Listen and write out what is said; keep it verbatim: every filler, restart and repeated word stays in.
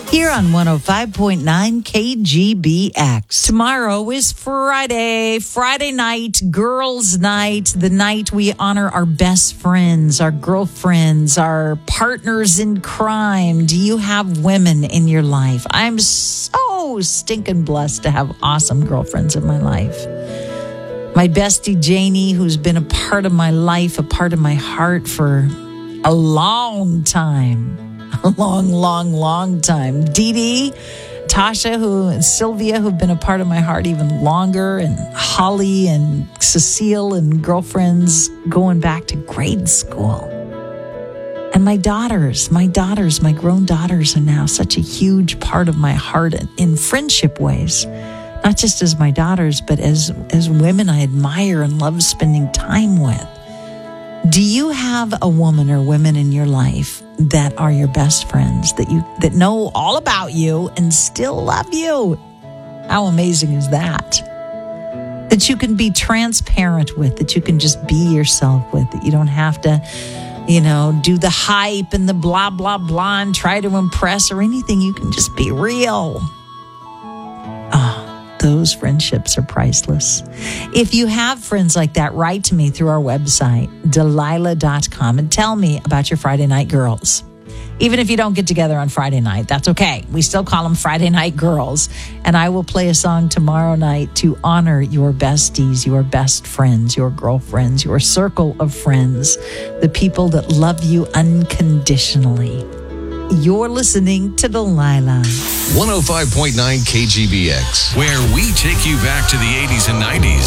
Here on one oh five point nine K G B X. Tomorrow is Friday, Friday night, girls' night, the night we honor our best friends, our girlfriends, our partners in crime. Do you have women in your life? I'm so stinking blessed to have awesome girlfriends in my life. My bestie, Janie, who's been a part of my life, a part of my heart for a long time. A long, long, long time. Dee Dee, Tasha, who, and Sylvia, who've been a part of my heart even longer, and Holly and Cecile and girlfriends going back to grade school. And my daughters, my daughters, my grown daughters are now such a huge part of my heart in, in friendship ways. Not just as my daughters, but as, as women I admire and love spending time with. Do you have a woman or women in your life that are your best friends, that you that know all about you and still love you? How amazing is that? That you can be transparent with, that you can just be yourself with, that you don't have to, you know, do the hype and the blah, blah, blah and try to impress or anything. You can just be real. Ah. Those friendships are priceless. If you have friends like that, write to me through our website, Delilah dot com, and tell me about your Friday night girls. Even if you don't get together on Friday night, that's okay. We still call them Friday night girls. And I will play a song tomorrow night to honor your besties, your best friends, your girlfriends, your circle of friends, the people that love you unconditionally. You're listening to Delilah. one oh five point nine K G B X, where we take you back to the eighties and nineties.